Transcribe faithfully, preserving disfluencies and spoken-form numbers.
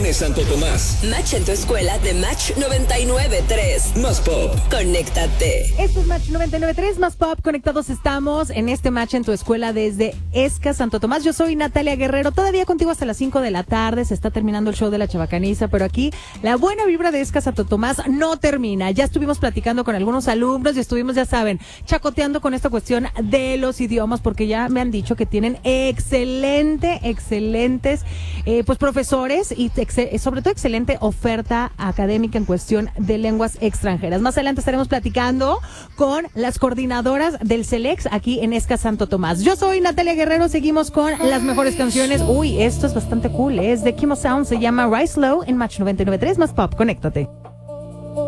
N Santo Tomás. Match en tu escuela de Match noventa y nueve punto tres. Más pop. Conéctate. Esto es Match noventa y nueve punto tres, Más Pop. Conectados estamos en este Match en tu escuela desde Esca, Santo Tomás. Yo soy Natalia Guerrero, todavía contigo hasta las cinco de la tarde. Se está terminando el show de la Chabacaniza, pero aquí la buena vibra de Esca, Santo Tomás no termina. Ya estuvimos platicando con algunos alumnos y estuvimos, ya saben, chacoteando con esta cuestión de los idiomas, porque ya me han dicho que tienen excelente, excelentes eh, pues profesores y ex- sobre todo excelente oferta académica en cuestión de lenguas extranjeras. Más adelante estaremos platicando con las coordinadoras del CELEX aquí en Esca, Santo Tomás. Yo soy Natalia Guerrero, seguimos con las mejores canciones. Uy, esto es bastante cool, ¿eh? Es de Kimo Sound, se llama Rise Low en Match noventa y nueve punto tres, Más Pop. Conéctate.